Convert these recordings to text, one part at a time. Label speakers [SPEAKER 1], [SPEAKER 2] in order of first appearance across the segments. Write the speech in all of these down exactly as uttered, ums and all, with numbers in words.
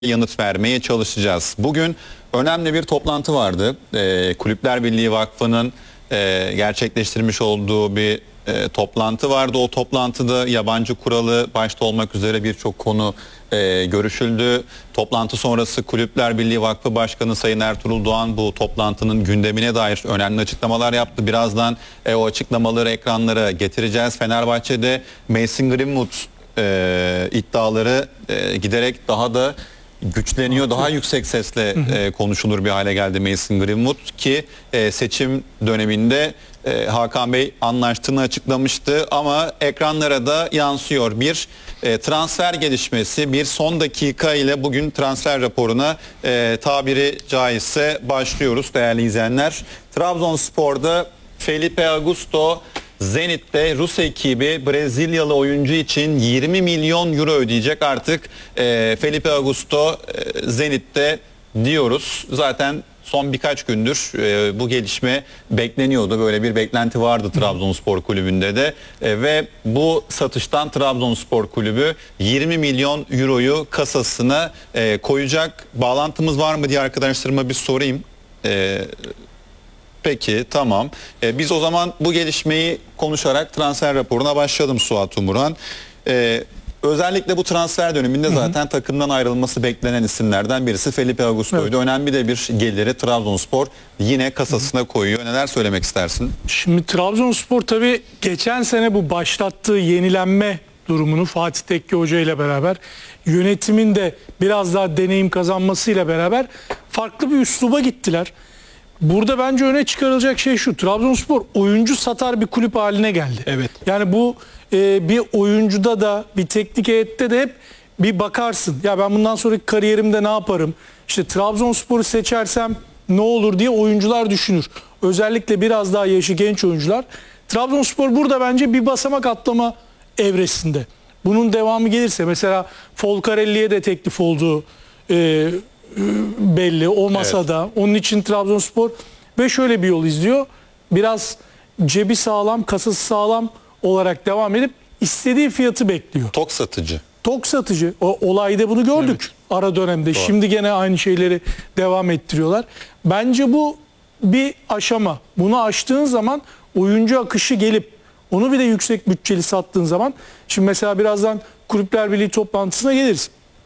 [SPEAKER 1] yanıt vermeye çalışacağız. Bugün önemli bir toplantı vardı. E, Kulüpler Birliği Vakfı'nın e, gerçekleştirmiş olduğu bir e, toplantı vardı. O toplantıda yabancı kuralı başta olmak üzere birçok konu e, görüşüldü. Toplantı sonrası Kulüpler Birliği Vakfı Başkanı Sayın Ertuğrul Doğan bu toplantının gündemine dair önemli açıklamalar yaptı. Birazdan e, o açıklamaları ekranlara getireceğiz. Fenerbahçe'de Mason Greenwood e, iddiaları e, giderek daha da güçleniyor, daha yüksek sesle e, konuşulur bir hale geldi Mason Greenwood ki e, seçim döneminde e, Hakan Bey anlaştığını açıklamıştı ama ekranlara da yansıyor. Bir e, transfer gelişmesi, bir son dakika ile bugün transfer raporuna e, tabiri caizse başlıyoruz değerli izleyenler. Trabzonspor'da Felipe Augusto Zenit'te Rus ekibi Brezilyalı oyuncu için yirmi milyon euro ödeyecek artık e, Felipe Augusto e, Zenit'te diyoruz. Zaten son birkaç gündür e, bu gelişme bekleniyordu. Böyle bir beklenti vardı Trabzonspor Kulübü'nde de e, ve bu satıştan Trabzonspor Kulübü yirmi milyon euroyu kasasına e, koyacak. Bağlantımız var mı diye arkadaşlarıma bir sorayım. E, Peki, tamam. Ee, biz o zaman bu gelişmeyi konuşarak transfer raporuna başlayalım Suat Umuran. Ee, özellikle bu transfer döneminde hı hı. zaten takımdan ayrılması beklenen isimlerden birisi Felipe Augusto'ydu. Evet. Önemli de bir geliri Trabzonspor yine kasasına hı hı. koyuyor. Neler söylemek istersin?
[SPEAKER 2] Şimdi Trabzonspor tabii geçen sene bu başlattığı yenilenme durumunu Fatih Tekke Hoca ile beraber yönetimin de biraz daha deneyim kazanmasıyla beraber farklı bir üsluba gittiler. Burada bence öne çıkarılacak şey şu: Trabzonspor oyuncu satar bir kulüp haline geldi.
[SPEAKER 3] Evet.
[SPEAKER 2] Yani bu e, bir oyuncuda da bir teknik heyette de hep bir bakarsın. Ya ben bundan sonraki kariyerimde ne yaparım? İşte Trabzonspor'u seçersem ne olur diye oyuncular düşünür. Özellikle biraz daha yaşı genç oyuncular. Trabzonspor burada bence bir basamak atlama evresinde. Bunun devamı gelirse mesela Folcarelli'ye de teklif olduğu e, belli o masada. Evet. Onun için Trabzonspor ve şöyle bir yol izliyor. Biraz cebi sağlam, kasası sağlam olarak devam edip istediği fiyatı bekliyor.
[SPEAKER 1] Tok satıcı.
[SPEAKER 2] Tok satıcı. O olayda bunu gördük. Evet. Ara dönemde. Doğru. Şimdi gene aynı şeyleri devam ettiriyorlar. Bence bu bir aşama. Bunu aştığın zaman oyuncu akışı gelip onu bir de yüksek bütçeli sattığın zaman, şimdi mesela birazdan Kulüpler Birliği toplantısına geliriz.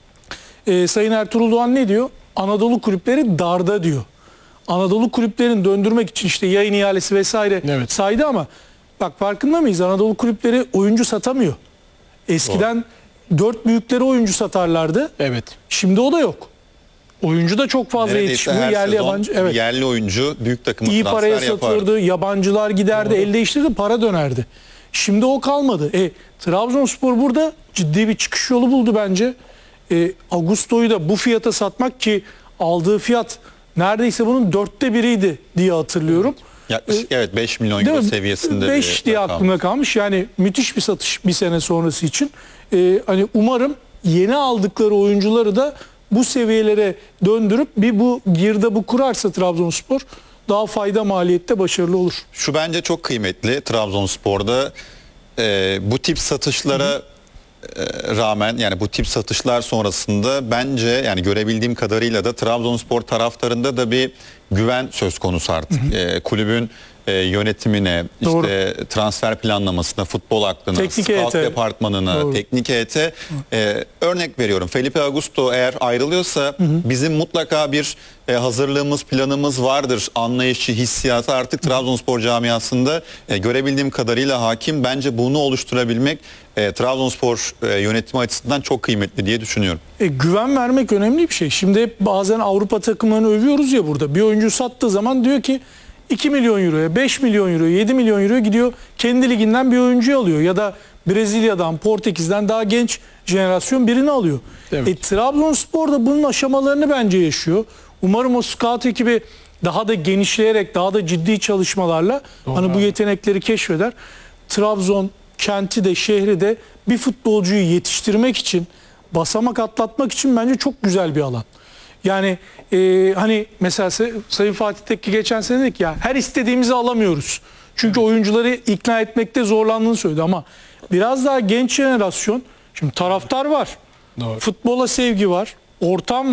[SPEAKER 2] Ee, Sayın Ertuğrul Doğan ne diyor? Anadolu kulüpleri darda diyor. Anadolu kulüplerini döndürmek için işte yayın ihalesi vesaire evet. saydı ama bak farkında mıyız? Anadolu kulüpleri oyuncu satamıyor. Eskiden Doğru. dört büyükleri oyuncu satarlardı.
[SPEAKER 3] Evet.
[SPEAKER 2] Şimdi o da yok. Oyuncu da çok fazla yetişmiyor. Yerli yabancı. Evet.
[SPEAKER 1] Yerli oyuncu büyük takıma
[SPEAKER 2] İyi
[SPEAKER 1] transfer
[SPEAKER 2] paraya satılırdı.
[SPEAKER 1] yapardı.
[SPEAKER 2] Yabancılar giderdi, Doğru. el değiştirdi, para dönerdi. Şimdi o kalmadı. E, Trabzonspor burada ciddi bir çıkış yolu buldu bence. E, Augusto'yu da bu fiyata satmak, ki aldığı fiyat neredeyse bunun dörtte biriydi diye hatırlıyorum.
[SPEAKER 1] Yaklaşık e, evet beş milyon euro seviyesinde.
[SPEAKER 2] beş diye aklımda kalmış. Yani müthiş bir satış bir sene sonrası için. E, hani umarım yeni aldıkları oyuncuları da bu seviyelere döndürüp bir bu girdabı kurarsa Trabzonspor daha fayda maliyette başarılı olur.
[SPEAKER 1] Şu bence çok kıymetli Trabzonspor'da e, bu tip satışlara Hı-hı. rağmen, yani bu tip satışlar sonrasında bence, yani görebildiğim kadarıyla da Trabzonspor taraftarında da bir güven söz konusu artık. Hı hı. E, kulübün e, yönetimine, Doğru. işte transfer planlamasına, futbol aklına,
[SPEAKER 2] teknik
[SPEAKER 1] scout
[SPEAKER 2] heyete.
[SPEAKER 1] departmanına, Doğru. teknik heyete e, örnek veriyorum. Felipe Augusto eğer ayrılıyorsa hı hı. bizim mutlaka bir e, hazırlığımız, planımız vardır. Anlayışı, hissiyatı artık Trabzonspor camiasında e, görebildiğim kadarıyla hakim. Bence bunu oluşturabilmek E, Trabzonspor e, yönetimi açısından çok kıymetli diye düşünüyorum.
[SPEAKER 2] E, güven vermek önemli bir şey. Şimdi hep bazen Avrupa takımlarını övüyoruz ya burada. Bir oyuncu sattığı zaman diyor ki iki milyon euroya, beş milyon euroya, yedi milyon euroya gidiyor. Kendi liginden bir oyuncuyu alıyor. Ya da Brezilya'dan, Portekiz'den daha genç jenerasyon birini alıyor. Evet. E, Trabzonspor da bunun aşamalarını bence yaşıyor. Umarım o scout ekibi daha da genişleyerek, daha da ciddi çalışmalarla Doğru. hani bu yetenekleri keşfeder. Trabzon kenti de şehri de bir futbolcuyu yetiştirmek için, basamak atlatmak için bence çok güzel bir alan. Yani e, hani mesela Sayın Fatih Tekke geçen sene dedik ya, her istediğimizi alamıyoruz. Çünkü evet. oyuncuları ikna etmekte zorlandığını söyledi ama biraz daha genç jenerasyon, şimdi taraftar var, Doğru. futbola sevgi var, ortam